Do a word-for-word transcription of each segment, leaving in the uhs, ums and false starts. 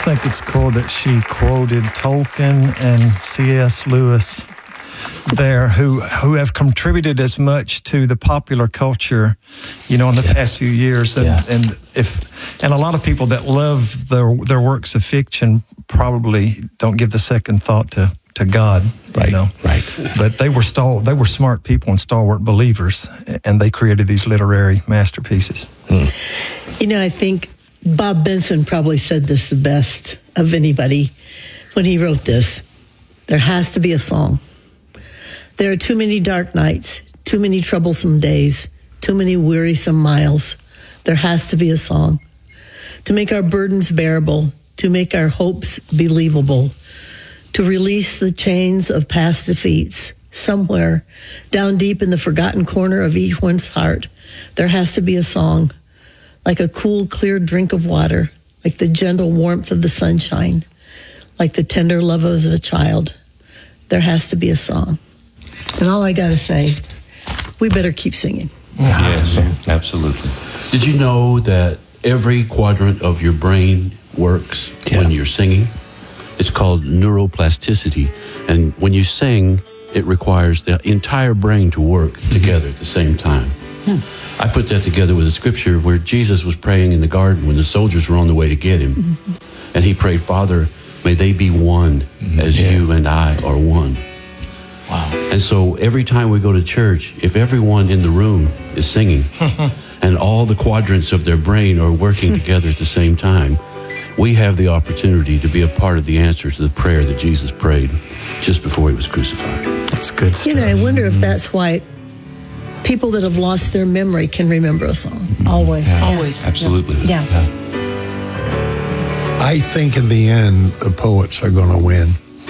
just think it's cool that she quoted Tolkien and C S Lewis there, who who have contributed as much to the popular culture, you know, in the yeah. past few years. And, yeah. and if and a lot of people that love their their works of fiction probably don't give the second thought to, to God, right, you know. Right. But they were stal- they were smart people and stalwart believers, and they created these literary masterpieces. Hmm. You know, I think Bob Benson probably said this the best of anybody when he wrote this. There has to be a song. There are too many dark nights, too many troublesome days, too many wearisome miles. There has to be a song to make our burdens bearable, to make our hopes believable, to release the chains of past defeats. Somewhere down deep in the forgotten corner of each one's heart, there has to be a song, like a cool, clear drink of water, like the gentle warmth of the sunshine, like the tender love of a child. There has to be a song. And all I got to say, we better keep singing. Yes, absolutely. Did you know that every quadrant of your brain works yeah. when you're singing? It's called neuroplasticity. And when you sing, it requires the entire brain to work mm-hmm. together at the same time. Hmm. I put that together with a scripture where Jesus was praying in the garden when the soldiers were on the way to get him. Mm-hmm. And he prayed, Father, may they be one mm-hmm. as yeah. you and I are one. Wow. And so every time we go to church, if everyone in the room is singing and all the quadrants of their brain are working together at the same time, we have the opportunity to be a part of the answer to the prayer that Jesus prayed just before he was crucified. That's good stuff. You know, I wonder if that's why people that have lost their memory can remember a song. Always. Yeah. Always. Absolutely. Yeah. yeah. I think in the end, the poets are going to win.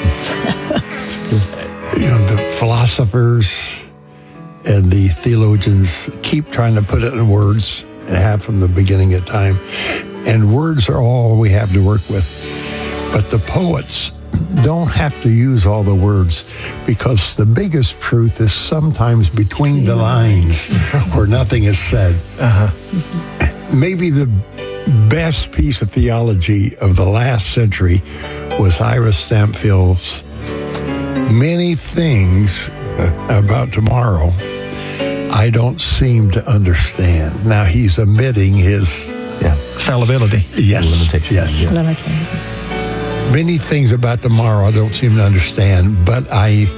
You know, the philosophers and the theologians keep trying to put it in words and have from the beginning of time. And words are all we have to work with. But the poets don't have to use all the words, because the biggest truth is sometimes between the lines where nothing is said. Uh-huh. Maybe the best piece of theology of the last century was Ira Stampfield's many things about tomorrow I don't seem to understand. Now he's admitting his yeah. fallibility. Yes. Limitations. Yes. Yeah. Many things about tomorrow I don't seem to understand, but I